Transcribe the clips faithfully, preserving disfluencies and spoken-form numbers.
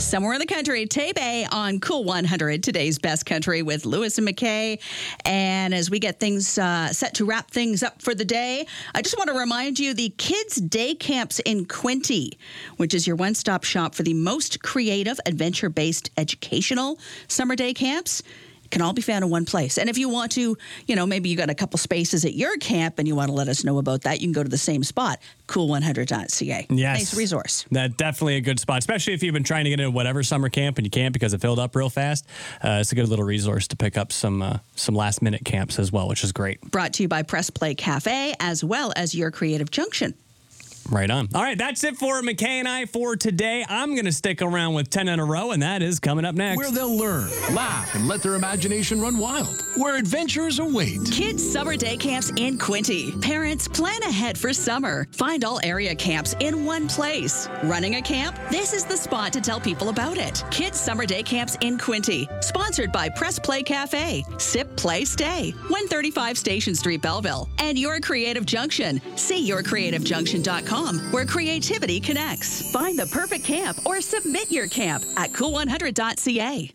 Somewhere in the country, Taybay on Cool one hundred, today's best country with Lewis and McKay. And as we get things uh, set to wrap things up for the day, I just want to remind you the Kids Day Camps in Quinte, which is your one-stop shop for the most creative, adventure-based educational summer day camps, can all be found in one place. And if you want to, you know, maybe you got a couple spaces at your camp and you want to let us know about that, you can go to the same spot, cool one hundred dot c a. Yes. Nice resource. That's definitely a good spot, especially if you've been trying to get into whatever summer camp and you can't because it filled up real fast. Uh, it's a good little resource to pick up some uh, some last-minute camps as well, which is great. Brought to you by Press Play Cafe, as well as your Creative Junction. Right on. All right, that's it for McKay and I for today. I'm going to stick around with ten in a row, and that is coming up next. Where they'll learn, laugh, and let their imagination run wild. Where adventures await. Kids Summer Day Camps in Quinte. Parents, plan ahead for summer. Find all area camps in one place. Running a camp? This is the spot to tell people about it. Kids Summer Day Camps in Quinte. Sponsored by Press Play Cafe. Sip, Play, Stay. one thirty-five Station Street, Belleville. And your Creative Junction. See your creative junction dot com. Where creativity connects. Find the perfect camp or submit your camp at cool one hundred dot c a.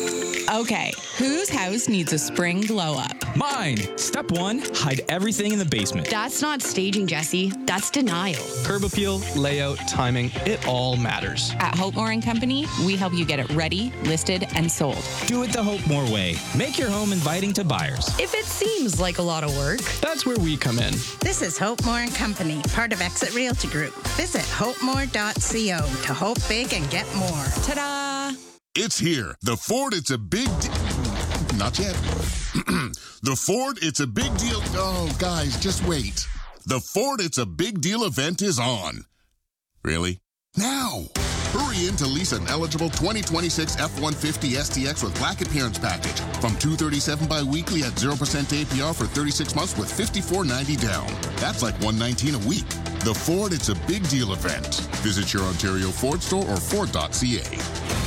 Okay, whose house needs a spring glow up? Mine. Step one, hide everything in the basement. That's not staging, Jesse. That's denial. Curb appeal, layout, timing, it all matters. At Hope Moore and Company, we help you get it ready, listed, and sold. Do it the Hope Moore way. Make your home inviting to buyers. If it seems like a lot of work, That's where we come in. This is Hope Moore and Company, part of Exit Realty Group. Visit hope moore dot co to hope big and get more. Ta-da! It's here. The Ford It's a Big Deal. Not yet. The Ford It's a Big Deal. Oh, guys, just wait. The Ford It's a Big Deal event is on. Really? Now. Hurry in to lease an eligible twenty twenty-six F one fifty S T X with Black Appearance Package from two hundred thirty-seven dollars bi-weekly at zero percent A P R for thirty-six months with fifty-four ninety down. That's like one hundred nineteen dollars a week. The Ford It's a Big Deal event. Visit your Ontario Ford store or ford dot c a.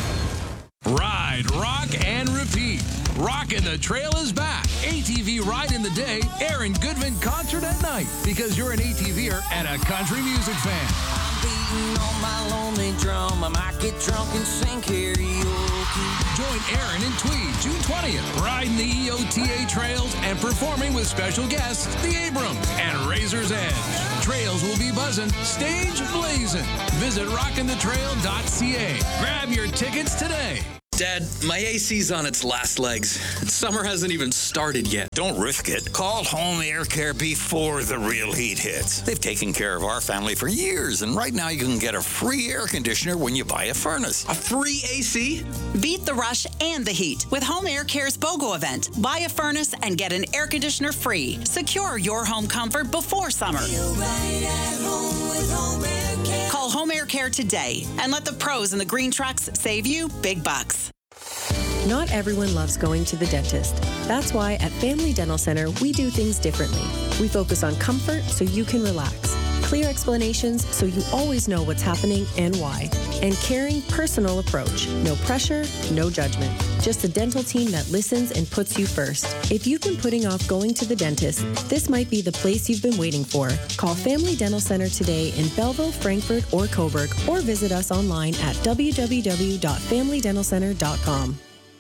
Ride, rock, and repeat. Rockin' the Trail is back. A T V Ride in the Day, Aaron Goodman Concert at Night. Because you're an ATVer and a country music fan. I'm beating on my lonely drum. I might get drunk and sing karaoke. Join Aaron in Tweed, June twentieth, riding the E O T A trails and performing with special guests, the Abrams and Razor's Edge. Trails will be buzzing, stage blazing. Visit rockin the trail dot c a. Grab your tickets today. Dad, my A C's on its last legs. Summer hasn't even started yet. Don't risk it. Call Home Air Care before the real heat hits. They've taken care of our family for years, and right now you can get a free air conditioner when you buy a furnace. A free A C? Beat the rush and the heat with Home Air Care's BOGO event. Buy a furnace and get an air conditioner free. Secure your home comfort before summer. Right at home with Home Air Care. Call Home Air Care today and let the pros in the green trucks save you big bucks. Not everyone loves going to the dentist. That's why at Family Dental Center, we do things differently. We focus on comfort so you can relax, clear explanations so you always know what's happening and why, and caring, personal approach. No pressure, no judgment. Just a dental team that listens and puts you first. If you've been putting off going to the dentist, this might be the place you've been waiting for. Call Family Dental Center today in Belleville, Frankfurt, or Cobourg, or visit us online at w w w dot family dental center dot com.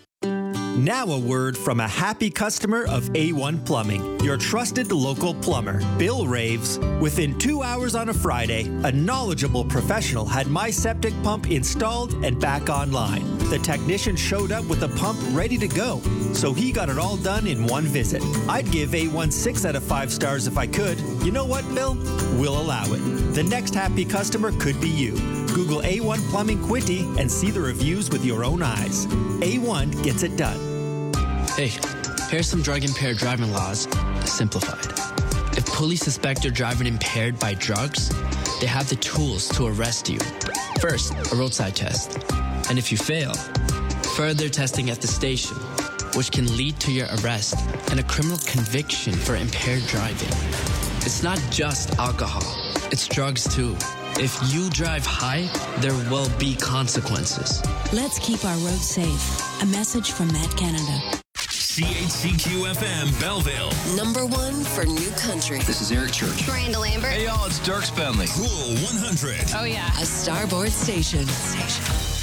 Now a word from a happy customer of A one Plumbing, your trusted local plumber. Bill raves, within two hours on a Friday, a knowledgeable professional had my septic pump installed and back online. The technician showed up with the pump ready to go, so he got it all done in one visit. I'd give A one six out of five stars if I could. You know what, Bill? We'll allow it. The next happy customer could be you. Google A one Plumbing Quinte and see the reviews with your own eyes. A one gets it done. Hey, here's some drug-impaired driving laws, simplified. If police suspect you're driving impaired by drugs, they have the tools to arrest you. First, a roadside test. And if you fail, further testing at the station, which can lead to your arrest and a criminal conviction for impaired driving. It's not just alcohol, it's drugs too. If you drive high, there will be consequences. Let's keep our roads safe. A message from Met Canada. C H C Q F M Belleville. Number one for new country. This is Eric Church. Miranda Lambert. Hey, y'all, it's Dirk Spenley. Cool one hundred. Oh, yeah. A Starboard station. Station.